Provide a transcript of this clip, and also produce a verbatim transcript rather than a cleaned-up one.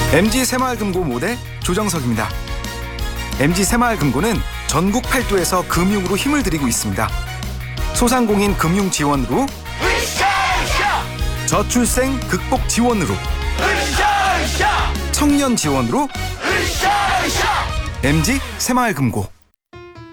엠지 새마을금고 모대 조정석입니다. 엠지 새마을금고는 전국 팔도에서 금융으로 힘을 들이고 있습니다. 소상공인 금융 지원으로, 저출생 극복 지원으로, 청년 지원으로 엠지 새마을금고.